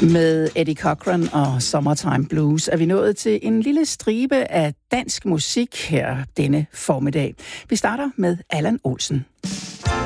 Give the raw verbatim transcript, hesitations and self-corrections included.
Med Eddie Cochran og Summertime Blues er vi nået til en lille stribe af dansk musik her denne formiddag. Vi starter med Allan Olsen.